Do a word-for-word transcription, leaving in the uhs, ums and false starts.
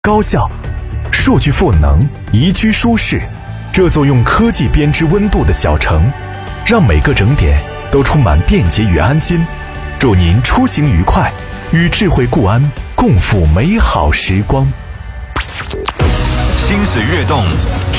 高效、数据赋能、宜居舒适，这座用科技编织温度的小城，让每个整点都充满便捷与安心。祝您出行愉快，与智慧固安共赴美好时光。 心水跃动，